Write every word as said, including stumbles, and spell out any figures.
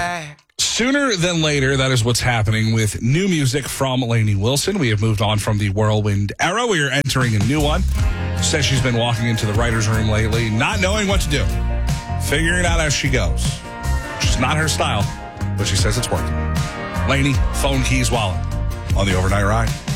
back. Sooner than later, that is what's happening with new music from Lainey Wilson. We have moved on from the whirlwind era. We are entering a new one. Says she's been walking into the writer's room lately, not knowing what to do, figuring it out as she goes. It's not her style, but she says it's working. Lainey, Phone Keys Wallet on the Overnight Ride.